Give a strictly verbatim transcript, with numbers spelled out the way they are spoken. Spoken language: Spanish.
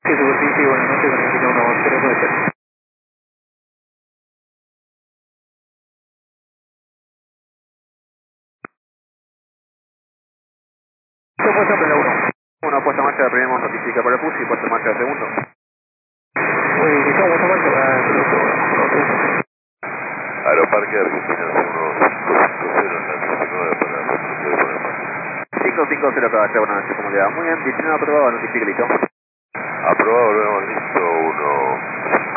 Sí, sí, sí, buenas noches, Argentina uno cero nueve tres. Yo puedo estar en la uno. Una puesta en marcha de primero notifica para el push y puesta en marcha de segundo. Uy, estamos puesta en marcha para el otro. Aeroparque Argentina uno cinco cinco cero en la diecinueve para la provincia de Buenos Aires. cinco cinco cero acá, buenas noches, comodidad. Muy bien, destino aprobado, notifica listo. Aprobado.